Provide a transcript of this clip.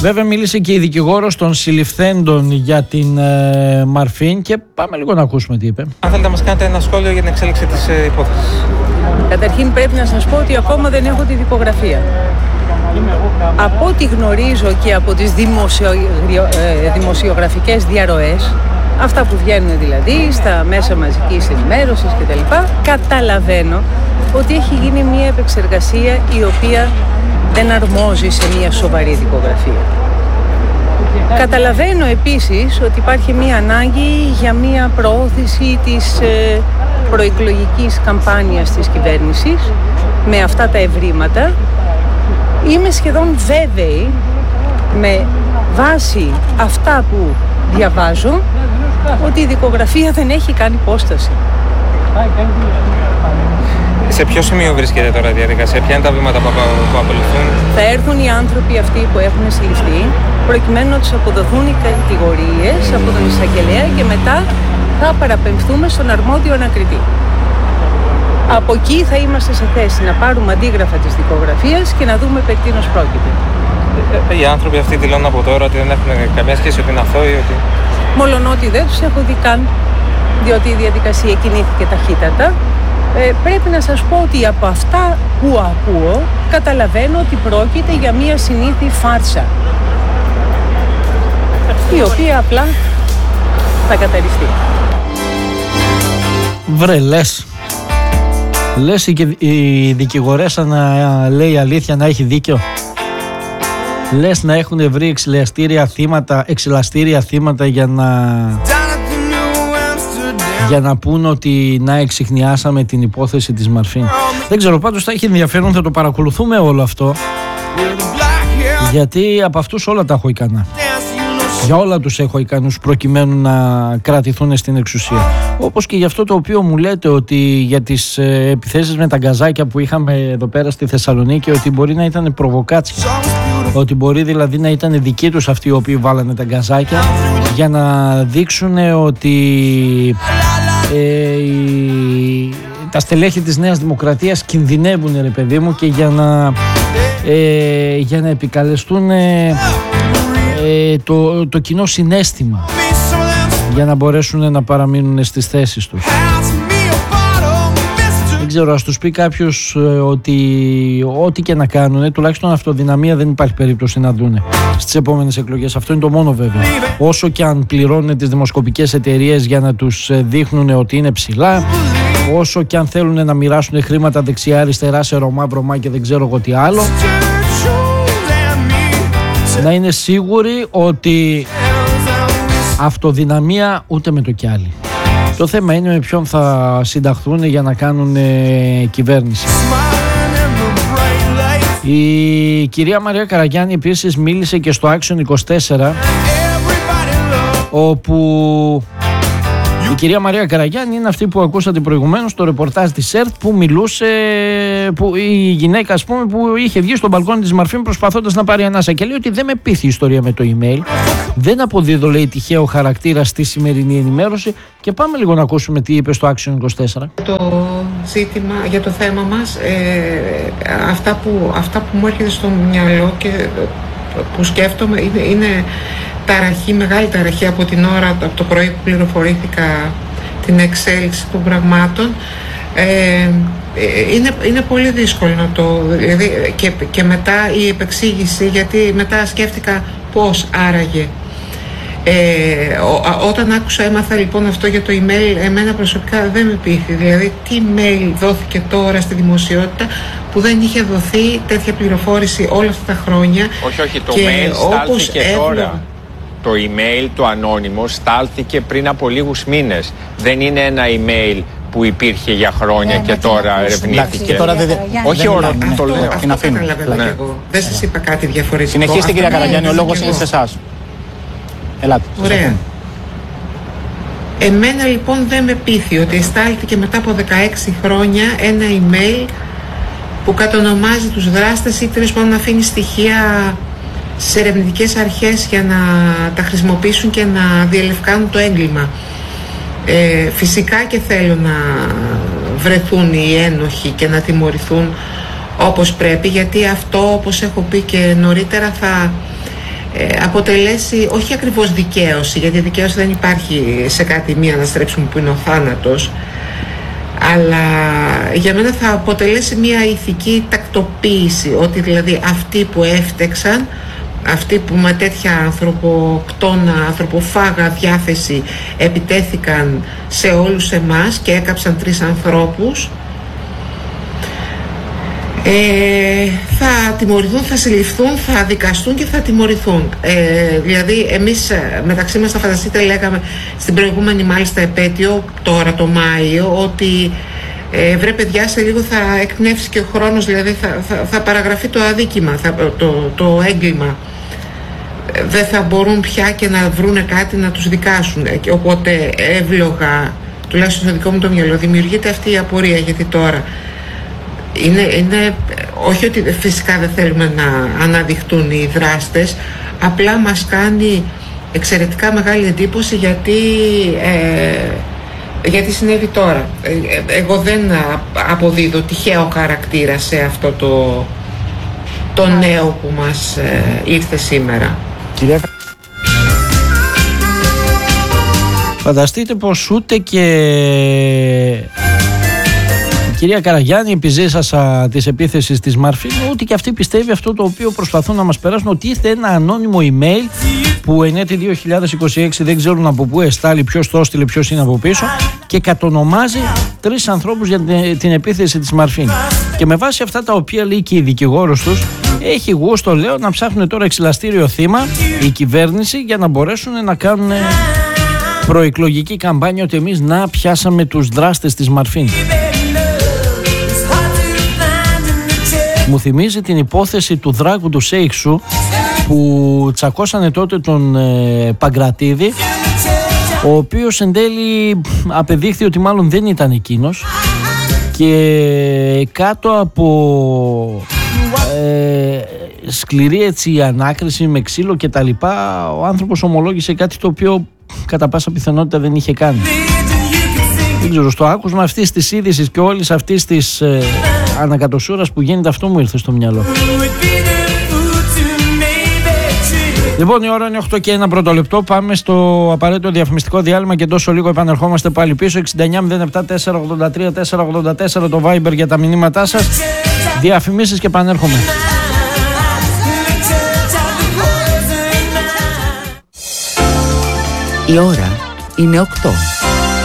Βέβαια μίλησε και η δικηγόρος των συλληφθέντων για την Μαρφίν και πάμε λίγο να ακούσουμε τι είπε. Αν θέλετε να μας κάνετε ένα σχόλιο για την εξέλιξη της υπόθεσης. Καταρχήν πρέπει να σας πω ότι ακόμα δεν έχω τη δικογραφία. Από ό,τι γνωρίζω και από τις δημοσιογραφικές διαρροές, αυτά που βγαίνουν δηλαδή στα μέσα μαζικής ενημέρωσης κτλ., καταλαβαίνω ότι έχει γίνει μια επεξεργασία η οποία δεν αρμόζει σε μια σοβαρή δικογραφία. Καταλαβαίνω επίσης ότι υπάρχει μια ανάγκη για μια προώθηση της προεκλογικής καμπάνιας της κυβέρνησης με αυτά τα ευρήματα. Είμαι σχεδόν βέβαιη, με βάση αυτά που διαβάζω, ότι η δικογραφία δεν έχει κάνει υπόσταση. Σε ποιο σημείο βρίσκεται τώρα η διαδικασία, ποια είναι τα βήματα που ακολουθούν? Θα έρθουν οι άνθρωποι αυτοί που έχουν συλληφθεί, προκειμένου να τους αποδοθούν οι κατηγορίες από τον εισαγγελέα και μετά θα παραπεμφθούμε στον αρμόδιο ανακριτή. Από εκεί θα είμαστε σε θέση να πάρουμε αντίγραφα της δικογραφίας και να δούμε περί τίνος πρόκειται. Οι άνθρωποι αυτοί δηλώνουν από τώρα ότι δεν έχουν καμία σχέση, ότι είναι αθώοι, ότι... Μολονότι δεν τους έχω δει καν, διότι η διαδικασία κινήθηκε ταχύτατα. Πρέπει να σας πω ότι από αυτά που ακούω καταλαβαίνω ότι πρόκειται για μια συνήθη φάρσα, η οποία απλά θα καταρριστεί. Βρε λες η δικηγορέσα να λέει αλήθεια, να έχει δίκιο? Λες να έχουν βρει εξελαστήρια θύματα για να πούν ότι να εξιχνιάσαμε την υπόθεση της Μαρφίν. Δεν ξέρω, πάντως θα έχει ενδιαφέρον, θα το παρακολουθούμε όλο αυτό, γιατί από αυτούς όλα τα έχω ικανά. Για όλα τους έχω ικανούς προκειμένου να κρατηθούν στην εξουσία. Όπως και για αυτό το οποίο μου λέτε, ότι για τις επιθέσεις με τα γκαζάκια που είχαμε εδώ πέρα στη Θεσσαλονίκη, ότι μπορεί να ήταν προβοκάτσια. Ότι μπορεί δηλαδή να ήταν δικοί τους αυτοί οι οποίοι βάλανε τα γκαζάκια για να δείξουν ότι τα στελέχη της Νέας Δημοκρατίας κινδυνεύουν, ρε παιδί μου, και για να επικαλεστούν το κοινό συναίσθημα, για να μπορέσουν να παραμείνουν στις θέσεις τους. Δεν ξέρω, ας τους πει κάποιος ότι ό,τι και να κάνουν, τουλάχιστον αυτοδυναμία δεν υπάρχει περίπτωση να δούνε στις επόμενες εκλογές. Αυτό είναι το μόνο βέβαιο. Όσο και αν πληρώνουν τις δημοσκοπικές εταιρείες για να τους δείχνουν ότι είναι ψηλά, όσο και αν θέλουν να μοιράσουν χρήματα δεξιά-αριστερά σε Ρωμά, Βρωμά και δεν ξέρω εγώ τι άλλο, να είναι σίγουροι ότι αυτοδυναμία ούτε με το κι άλλη. Το θέμα είναι με ποιον θα συνταχθούν για να κάνουν κυβέρνηση. Η κυρία Μαρία Καραγιάννη επίσης μίλησε και στο Action 24, όπου η κυρία Μαρία Καραγιάννη είναι αυτή που ακούσατε προηγουμένως στο ρεπορτάζ της ΕΡΤ, που μιλούσε, που η γυναίκα, ας πούμε, που είχε βγει στον μπαλκόνι της Μαρφίν προσπαθώντας να πάρει ανάσα, και λέει ότι δεν με πείθει η ιστορία με το email, δεν αποδίδω, λέει, τυχαίο χαρακτήρα στη σημερινή ενημέρωση. Και πάμε λίγο να ακούσουμε τι είπε στο Action 24. Το ζήτημα, για το θέμα μας, αυτά που μου έρχεται στο μυαλό και που σκέφτομαι είναι ταραχή, μεγάλη ταραχή από την ώρα, από το πρωί που πληροφορήθηκα την εξέλιξη των πραγμάτων. Είναι πολύ δύσκολο να το, δηλαδή, και μετά η επεξήγηση, γιατί μετά σκέφτηκα πώς άραγε. Όταν έμαθα λοιπόν αυτό για το email, εμένα προσωπικά δεν με πείθει. Δηλαδή, τι email δόθηκε τώρα στη δημοσιότητα που δεν είχε δοθεί τέτοια πληροφόρηση όλα αυτά τα χρόνια? Όχι, το mail στάλθηκε τώρα. Το email, το ανώνυμο, στάλθηκε πριν από λίγους μήνες. Δεν είναι ένα email που υπήρχε για χρόνια και τώρα ερευνήθηκε. Όχι όλα, το λέω. Αυτό καταλαβαίνω και εγώ. Δεν σας είπα κάτι διαφορετικό. Συνεχίστε, κυρία Καραγιάννη, ο λόγος είναι σε εσάς. Ελάτε. Ωραία. Εμένα λοιπόν δεν με πείθει ότι στάλθηκε μετά από 16 χρόνια ένα email που κατονομάζει τους δράστες ή τέλος πάντων αφήνει στοιχεία στις ερευνητικές αρχές για να τα χρησιμοποιήσουν και να διελευκάνουν το έγκλημα. Φυσικά και θέλω να βρεθούν οι ένοχοι και να τιμωρηθούν όπως πρέπει, γιατί αυτό, όπως έχω πει και νωρίτερα, θα αποτελέσει όχι ακριβώς δικαίωση, γιατί δικαίωση δεν υπάρχει σε κάτι μη αναστρέψιμο που είναι ο θάνατος, αλλά για μένα θα αποτελέσει μια ηθική τακτοποίηση, ότι δηλαδή αυτοί που έφτεξαν, αυτοί που με τέτοια ανθρωποκτόνα, ανθρωποφάγα διάθεση επιτέθηκαν σε όλους εμάς και έκαψαν 3 ανθρώπους, θα τιμωρηθούν, θα συλληφθούν, θα δικαστούν και θα τιμωρηθούν. Δηλαδή εμείς μεταξύ μας, θα φανταστείτε, λέγαμε στην προηγούμενη μάλιστα επέτειο, τώρα το Μάιο, ότι βρε παιδιά, σε λίγο θα εκπνεύσει και ο χρόνος, δηλαδή θα παραγραφεί το αδίκημα, το έγκλημα. Δεν θα μπορούν πια και να βρούνε κάτι να τους δικάσουν. Οπότε εύλογα, τουλάχιστον στο δικό μου το μυαλό, δημιουργείται αυτή η απορία, γιατί τώρα είναι όχι ότι φυσικά δεν θέλουμε να αναδειχτούν οι δράστες, απλά μας κάνει εξαιρετικά μεγάλη εντύπωση γιατί συνέβη τώρα. Εγώ δεν αποδίδω τυχαίο χαρακτήρα σε αυτό το νέο που μας ήρθε σήμερα. Φανταστείτε πως ούτε και η κυρία Καραγιάννη, επιζήσασα της επίθεσης της Μαρφίν, ούτε και αυτή πιστεύει αυτό το οποίο προσπαθούν να μας περάσουν, ότι ήρθε ένα ανώνυμο email που εν έτη 2026 δεν ξέρουν από πού εστάλει, ποιος το έστειλε, ποιος είναι από πίσω, και κατονομάζει 3 ανθρώπους για την επίθεση της Μαρφίν. Και με βάση αυτά τα οποία λέει και η δικηγόρος τους, έχει γούστο, λέω, να ψάχνουν τώρα εξυλαστήριο θύμα η κυβέρνηση για να μπορέσουν να κάνουν προεκλογική καμπάνια, ότι εμείς να πιάσαμε τους δράστες της Μαρφίν. Μου θυμίζει την υπόθεση του δράκου του Σέιξου που τσακώσανε τότε τον Παγκρατίδη, ο οποίος εν τέλει απεδείχθη ότι μάλλον δεν ήταν εκείνος, και κάτω από σκληρή έτσι ανάκριση με ξύλο και τα λοιπά, ο άνθρωπος ομολόγησε κάτι το οποίο κατά πάσα πιθανότητα δεν είχε κάνει. Δεν ξέρω, στο άκουσμα αυτής της είδησης και όλης αυτής της ανακατοσούρας που γίνεται, αυτό μου ήρθε στο μυαλό. Λοιπόν, η ώρα είναι 8 και 1 πρώτο λεπτό. Πάμε στο απαραίτητο διαφημιστικό διάλειμμα και τόσο λίγο επανερχόμαστε πάλι πίσω. 6907-483-484 το Viber για τα μηνύματά σας. Διαφημίσεις και επανέρχομαι. Η ώρα είναι 8.